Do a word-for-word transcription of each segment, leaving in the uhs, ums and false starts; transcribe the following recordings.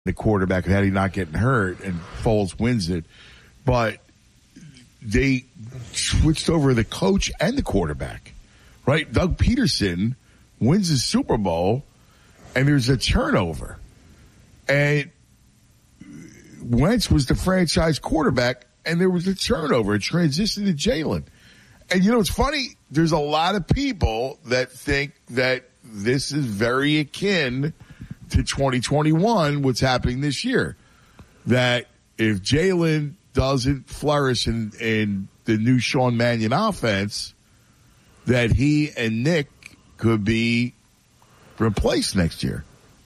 the quarterback and had he not getting hurt, and Foles wins it. But they switched over the coach and the quarterback, right? Doug Peterson wins the Super Bowl, and there's a turnover. And Wentz was the franchise quarterback, and there was a turnover. It transitioned to Jalen. And, you know, it's funny. There's a lot of people that think that this is very akin to twenty twenty-one, what's happening this year. That if Jalen doesn't flourish in, in the new Sean Mannion offense, that he and Nick could be replaced next year.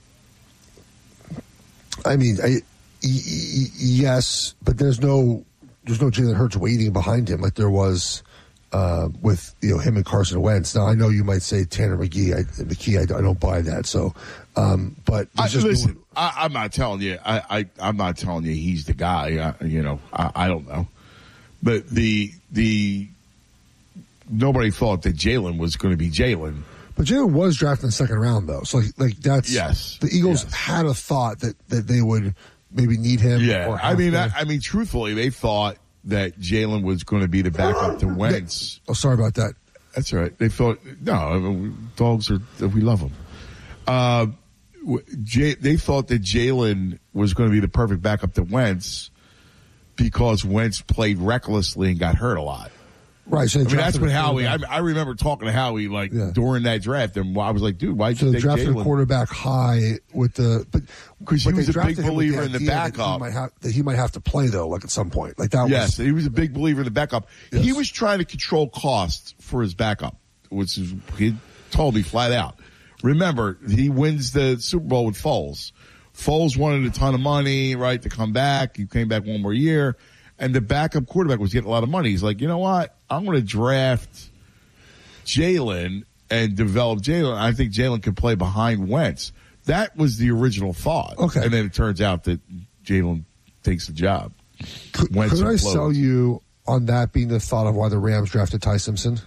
I mean, I, y- y- yes, but there's no there's no Jalen Hurts waiting behind him like there was uh, with you know him and Carson Wentz. Now I know you might say Tanner McGee. I, McKee, I, I don't buy that. So, um, but I, just listen, doing, I, I'm not telling you. I, I I'm not telling you he's the guy. I, you know, I, I don't know, but the the nobody thought that Jalen was going to be Jalen. But Jalen was drafted in the second round, though. So, like, like that's yes. The Eagles yes. had a thought that, that they would maybe need him. Yeah, or I mean, I, I, I mean, truthfully, they thought that Jalen was going to be the backup to Wentz. Oh, sorry about that. That's all right. They thought no, I mean, dogs are we love them. Uh, J, they thought that Jalen was going to be the perfect backup to Wentz because Wentz played recklessly and got hurt a lot. Right, so I mean, that's what Howie. I, I remember talking to Howie like yeah. during that draft, and I was like, "Dude, why did so you they take drafted Jalen?" a quarterback high with the, but because he was a big believer in the backup that he, might have, that he might have to play though, like at some point, like that. Yes, was, he was a big believer in the backup. Yes. He was trying to control costs for his backup, which is he told me flat out. Remember, he wins the Super Bowl with Foles. Foles wanted a ton of money, right, to come back. He came back one more year. And the backup quarterback was getting a lot of money. He's like, you know what? I'm going to draft Jalen and develop Jalen. I think Jalen can play behind Wentz. That was the original thought. Okay. And then it turns out that Jalen takes the job. Could, could I sell you on that being the thought of why the Rams drafted Ty Simpson?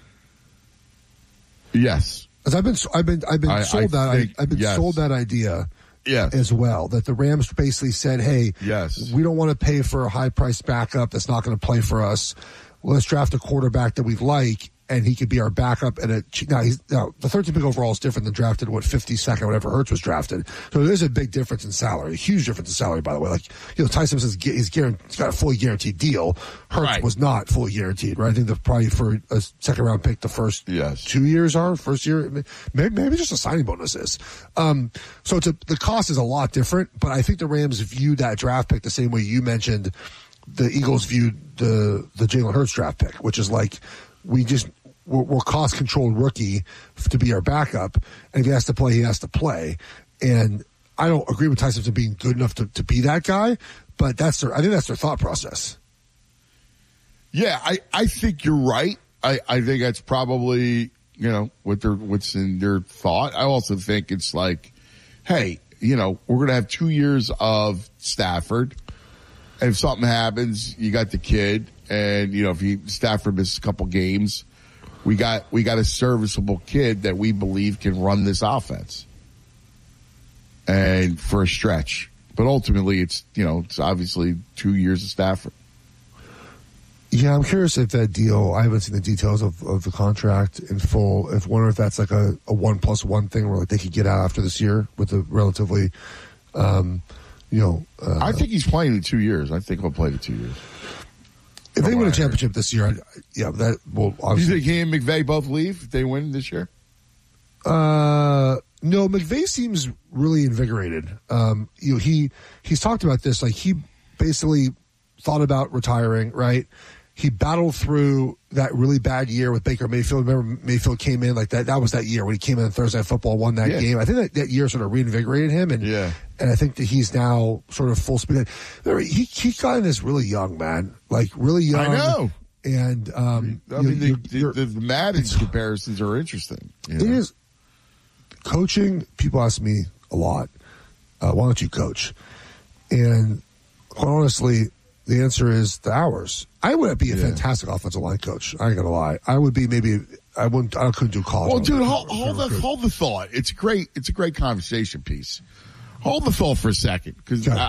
Yes. Because I've been, I've been, I've been I, sold I that. think, I, I've been yes. sold that idea. Yes. As well, that the Rams basically said, hey, yes. we don't want to pay for a high-priced backup that's not going to play for us. Let's draft a quarterback that we like, and he could be our backup. And now, he's, now the thirteenth pick overall is different than drafted, what, fifty-second, whatever Hurts was drafted. So there's a big difference in salary, a huge difference in salary, by the way. Like, you know, Ty Simpson's he's, guaranteed, he's got a fully guaranteed deal. Hurts right. was not fully guaranteed, right? I think they're probably for a second-round pick the first yes. two years are, first year. Maybe, maybe just a signing bonus is. Um, so it's a, the cost is a lot different, but I think the Rams viewed that draft pick the same way you mentioned the Eagles viewed the, the Jalen Hurts draft pick, which is like, we just, we're, we're cost-controlled rookie to be our backup, and if he has to play, he has to play. And I don't agree with Ty Simpson being good enough to, to be that guy, but that's their, I think that's their thought process. Yeah, I, I think you're right. I, I think that's probably, you know, what they're, what's in their thought. I also think it's like, hey, you know, we're going to have two years of Stafford. And if something happens, you got the kid, and you know if he Stafford misses a couple games, we got we got a serviceable kid that we believe can run this offense, and for a stretch. But ultimately, it's you know it's obviously two years of Stafford. Yeah, I'm curious if that deal. I haven't seen the details of, of the contract in full. If wonder if that's like a, a one plus one thing where like they could get out after this year with a relatively. Um, You know, uh, I think he's playing in two years. I think he'll play the two years. If they win a championship this year, I, yeah, that will. Do you think he and McVay both leave if they win this year? Uh, no, McVay seems really invigorated. Um, you know, he he's talked about this. Like he basically thought about retiring. Right. He battled through that really bad year with Baker Mayfield. Remember, Mayfield came in like that. That was that year when he came in on Thursday Night Football, won that yeah. game. I think that, that year sort of reinvigorated him, and yeah. and I think that he's now sort of full speed. He he got in this really young, man, like really young. I know. And um, I mean, the, the, the, the Madden comparisons are interesting. You know? It is. Coaching, people ask me a lot, uh, why don't you coach? And quite honestly, the answer is the hours. I would be a yeah. fantastic offensive line coach. I ain't gonna lie. I would be maybe. I wouldn't. I couldn't do college. Well, dude, hold, hold the hold the thought. It's great. It's a great conversation piece. Hold the thought for a second, because Okay. I,